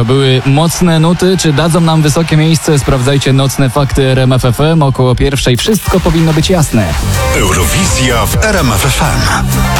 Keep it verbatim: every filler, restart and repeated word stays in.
To były mocne nuty. Czy dadzą nam wysokie miejsce? Sprawdzajcie nocne fakty R M F F M. Około pierwszej wszystko powinno być jasne. Eurowizja w R M F F M.